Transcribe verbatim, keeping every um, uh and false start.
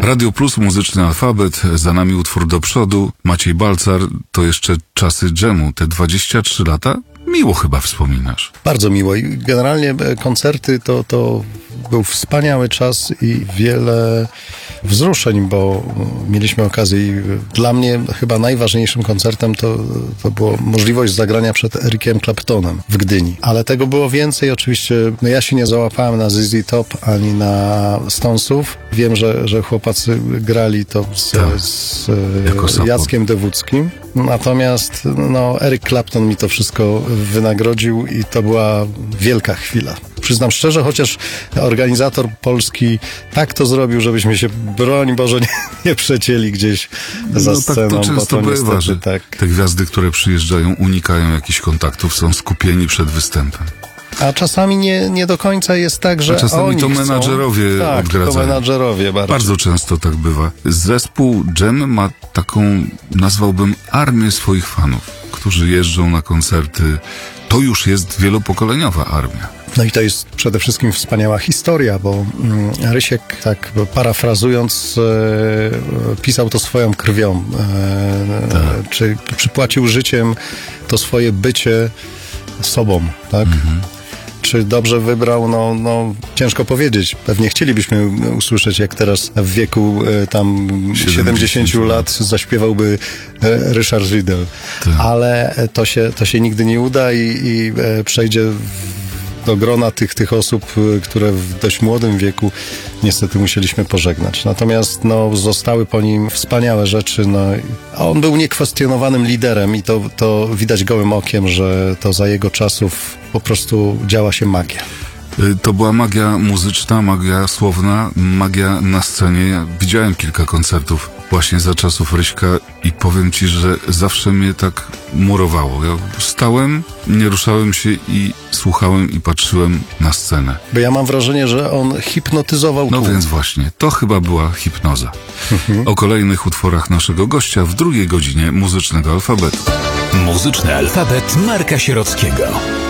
Radio Plus, muzyczny alfabet, za nami utwór do przodu. Maciej Balcar, to jeszcze czasy dżemu, te dwadzieścia trzy lata. Miło chyba wspominasz. Bardzo miło i generalnie koncerty to, to był wspaniały czas i wiele wzruszeń, bo mieliśmy okazję i dla mnie chyba najważniejszym koncertem to, to była możliwość zagrania przed Ericiem Claptonem w Gdyni. Ale tego było więcej. Oczywiście no ja się nie załapałem na Z Z Top ani na Stonesów. Wiem, że, że chłopacy grali to z, tak, z Jackiem Dewódzkim. Natomiast no, Eric Clapton mi to wszystko wynagrodził i to była wielka chwila. Przyznam szczerze, chociaż organizator polski tak to zrobił, żebyśmy się, broń Boże, nie, nie przecięli gdzieś za no, sceną. Tak to często bo to bywa, niestety, że tak. te gwiazdy, które przyjeżdżają, unikają jakichś kontaktów, są skupieni przed występem. A czasami nie, nie do końca jest tak, że A czasami oni to chcą. menadżerowie tak, odgradzają. to menadżerowie bardzo. Bardzo często tak bywa. Zespół Dżem ma taką, nazwałbym, armię swoich fanów, którzy jeżdżą na koncerty. To już jest wielopokoleniowa armia. No i to jest przede wszystkim wspaniała historia, bo mm, Rysiek, tak parafrazując, e, pisał to swoją krwią. E, tak. czy przypłacił życiem to swoje bycie sobą, tak? Mhm. Czy dobrze wybrał? No, no, ciężko powiedzieć. Pewnie chcielibyśmy usłyszeć, jak teraz w wieku e, tam siedemdziesięciu lat zaśpiewałby e, Ryszard Riedel. Tak. Ale to się, to się nigdy nie uda i, i e, przejdzie w, do grona tych, tych osób, które w dość młodym wieku niestety musieliśmy pożegnać. Natomiast no, zostały po nim wspaniałe rzeczy. No, a on był niekwestionowanym liderem i to, to widać gołym okiem, że to za jego czasów po prostu działa się magia. To była magia muzyczna, magia słowna, magia na scenie. Ja widziałem kilka koncertów właśnie za czasów Ryśka i powiem ci, że zawsze mnie tak murowało. Ja stałem, nie ruszałem się i słuchałem i patrzyłem na scenę. Bo ja mam wrażenie, że on hipnotyzował No tłum. więc właśnie, to chyba była hipnoza. Mhm. O kolejnych utworach naszego gościa w drugiej godzinie muzycznego alfabetu. Muzyczny alfabet Marka Sierockiego.